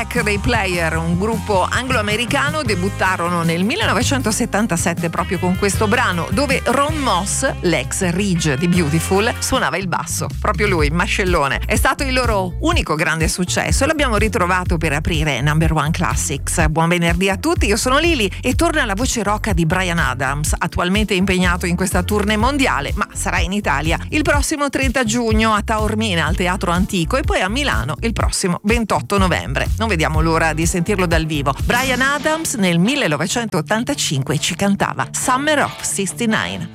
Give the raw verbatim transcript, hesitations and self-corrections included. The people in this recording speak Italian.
dei Player, un gruppo anglo-americano, debuttarono nel millenovecentosettantasette proprio con questo brano, dove Ron Moss, l'ex Ridge di Beautiful, suonava il basso. Proprio lui, mascellone. È stato il loro unico grande successo e l'abbiamo ritrovato per aprire Number One Classics. Buon venerdì a tutti, io sono Lily e torna la voce rock di Bryan Adams, attualmente impegnato in questa tournée mondiale, ma sarà in Italia il prossimo trenta giugno a Taormina al Teatro Antico e poi a Milano il prossimo ventotto novembre. Non vediamo l'ora di sentirlo dal vivo. Bryan Adams nel millenovecentottantacinque ci cantava Summer of sessantanove.